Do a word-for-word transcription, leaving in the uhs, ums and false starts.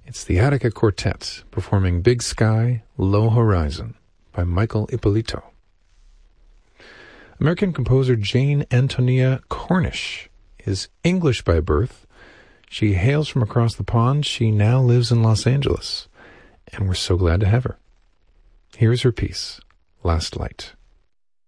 It's the Attica Quartet performing Big Sky, Low Horizon by Michael Ippolito. American composer Jane Antonia Cornish is English by birth. She hails from across the pond. She now lives in Los Angeles, and we're so glad to have her. Here's her piece, Last Light.